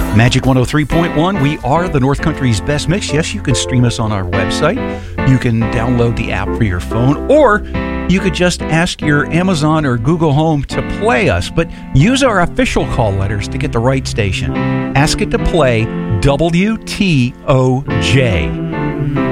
Magic 103.1, we are the North Country's best mix. Yes, you can stream us on our website. You can download the app for your phone, or you could just ask your Amazon or Google Home to play us, but use our official call letters to get the right station. Ask it to play WTOJ.